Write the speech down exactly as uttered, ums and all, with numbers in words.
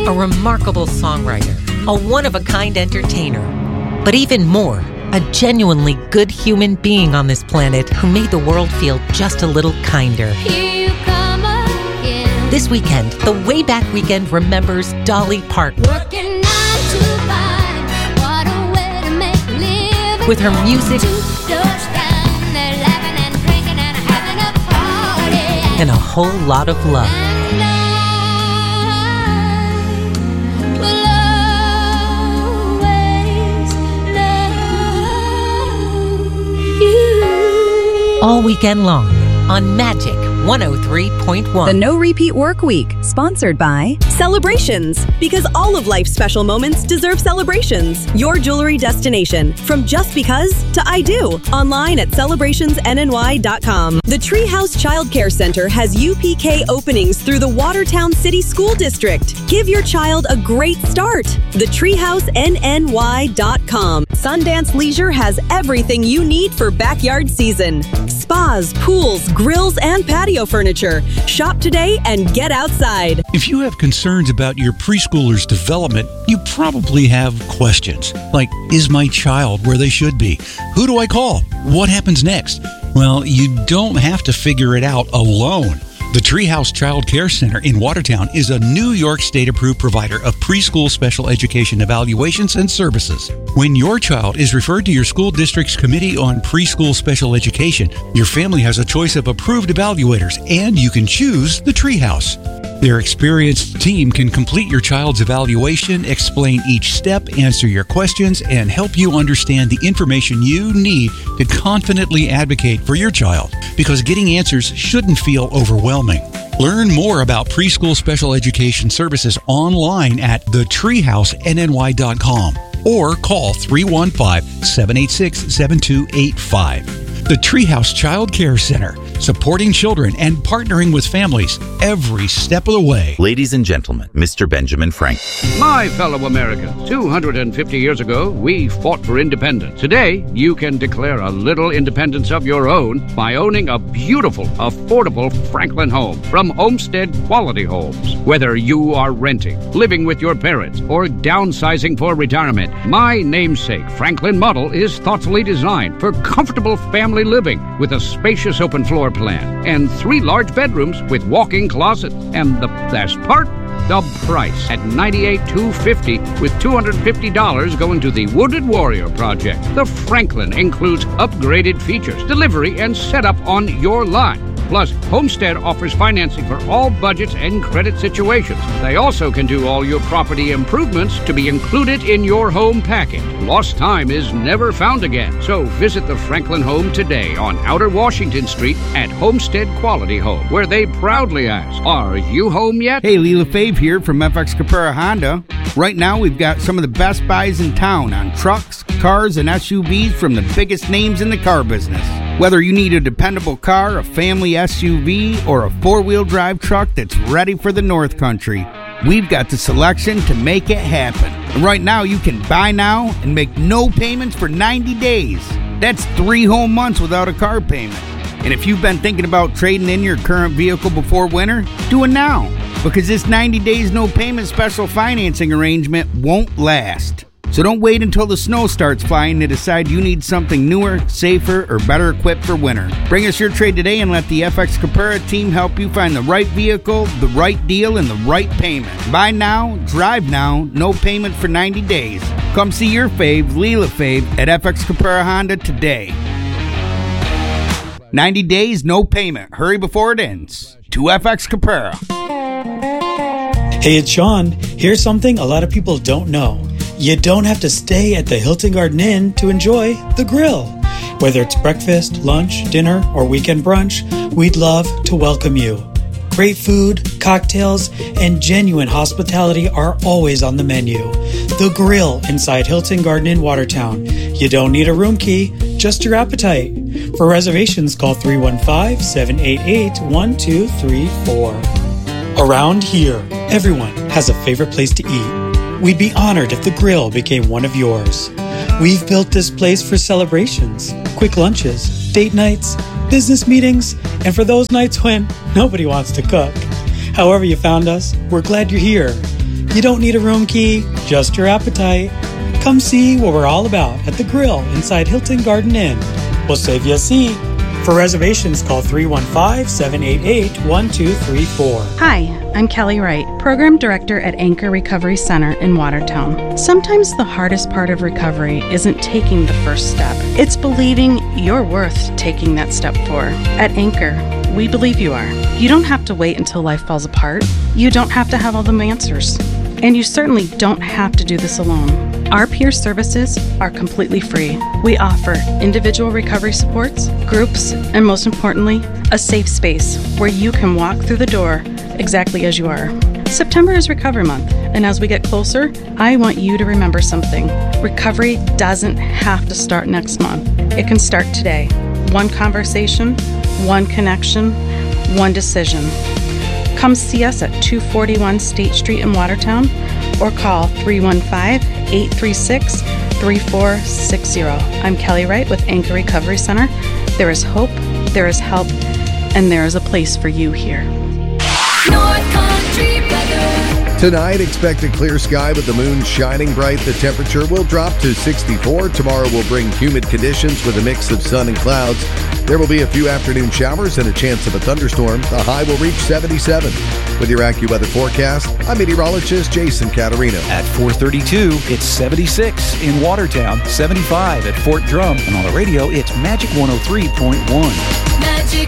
a remarkable songwriter, a one-of-a-kind entertainer, but even more, a genuinely good human being on this planet who made the world feel just a little kinder. Here you come again. This weekend, the Wayback Weekend remembers Dolly Parton. Working nine to five, what a way to make a living. With her music Two doors down, they're laughing and drinking and having a party. and a whole lot of love. And I will always love you. All weekend long on Magic one oh three point one. The No Repeat Work Week, sponsored by Celebrations, because all of life's special moments deserve celebrations. Your jewelry destination, from just because to I do. Online at celebrations n n y dot com. The Treehouse Child Care Center has U P K openings through the Watertown City School District. Give your child a great start. the treehouse n n y dot com. Sundance Leisure has everything you need for backyard season. Spas, pools, grills, and patio furniture. Shop today and get outside. If you have concerns about your preschooler's development, you probably have questions like, is my child where they should be? Who do I call? What happens next? Well, you don't have to figure it out alone. The Treehouse Child Care Center in Watertown is a New York State-approved provider of preschool special education evaluations and services. When your child is referred to your school district's Committee on Preschool Special Education, your family has a choice of approved evaluators, and you can choose the Treehouse. Their experienced team can complete your child's evaluation, explain each step, answer your questions, and help you understand the information you need to confidently advocate for your child, because getting answers shouldn't feel overwhelming. Learn more about preschool special education services online at the treehouse n n y dot com or call three one five, seven eight six, seven two eight five. The Treehouse Child Care Center, supporting children and partnering with families every step of the way. Ladies and gentlemen, Mister Benjamin Franklin. My fellow Americans, two hundred fifty years ago, we fought for independence. Today, you can declare a little independence of your own by owning a beautiful, affordable Franklin home from Homestead Quality Homes. Whether you are renting, living with your parents, or downsizing for retirement, my namesake Franklin model is thoughtfully designed for comfortable family living with a spacious open floor plan and three large bedrooms with walk-in closets. And the best part? The price at ninety-eight thousand two hundred fifty dollars with two hundred fifty dollars going to the Wounded Warrior Project. The Franklin includes upgraded features, delivery, and setup on your lot. Plus, Homestead offers financing for all budgets and credit situations. They also can do all your property improvements to be included in your home package. Lost time is never found again. So visit the Franklin home today on Outer Washington Street at Homestead Quality Home, where they proudly ask, are you home yet? Hey, Leela Fave here from F X Capera Honda. Right now, we've got some of the best buys in town on trucks, cars, and S U Vs from the biggest names in the car business. Whether you need a dependable car, a family S U V, or a four-wheel drive truck that's ready for the North Country, we've got the selection to make it happen. And right now, you can buy now and make no payments for ninety days. That's three whole months without a car payment. And if you've been thinking about trading in your current vehicle before winter, do it now, because this ninety days no payment special financing arrangement won't last. So don't wait until the snow starts flying to decide you need something newer, safer, or better equipped for winter. Bring us your trade today and let the F X Capera team help you find the right vehicle, the right deal, and the right payment. Buy now, drive now, no payment for ninety days. Come see your fave, Leela Fave, at F X Capera Honda today. ninety days, no payment. Hurry before it ends. To F X Capera. Hey, it's Sean. Here's something a lot of people don't know. You don't have to stay at the Hilton Garden Inn to enjoy the grill. Whether it's breakfast, lunch, dinner, or weekend brunch, we'd love to welcome you. Great food, cocktails, and genuine hospitality are always on the menu. The Grill inside Hilton Garden Inn Watertown. You don't need a room key, just your appetite. For reservations, call three one five, seven eight eight, one two three four. Around here, everyone has a favorite place to eat. We'd be honored if the Grill became one of yours. We've built this place for celebrations, quick lunches, date nights, business meetings, and for those nights when nobody wants to cook. However you found us, we're glad you're here. You don't need a room key, just your appetite. Come see what we're all about at the Grill inside Hilton Garden Inn. We'll save you a seat. For reservations, call three one five, seven eight eight, one two three four. Hi, I'm Kelly Wright, Program Director at Anchor Recovery Center in Watertown. Sometimes the hardest part of recovery isn't taking the first step. It's believing you're worth taking that step for. At Anchor, we believe you are. You don't have to wait until life falls apart. You don't have to have all the answers. And you certainly don't have to do this alone. Our peer services are completely free. We offer individual recovery supports, groups, and most importantly, a safe space where you can walk through the door exactly as you are. September is Recovery Month, and as we get closer, I want you to remember something. Recovery doesn't have to start next month. It can start today. One conversation, one connection, one decision. Come see us at two forty-one State Street in Watertown or call three one five, eight three six, three four six zero. I'm Kelly Wright with Anchor Recovery Center. There is hope, there is help, and there is a place for you here. North Country weather. Tonight, expect a clear sky with the moon shining bright. The temperature will drop to sixty-four. Tomorrow will bring humid conditions with a mix of sun and clouds. There will be a few afternoon showers and a chance of a thunderstorm. The high will reach seventy-seven. With your AccuWeather forecast, I'm meteorologist Jason Caterino. At four thirty-two, it's seventy-six in Watertown, seventy-five at Fort Drum, and on the radio, it's Magic one oh three point one. Magic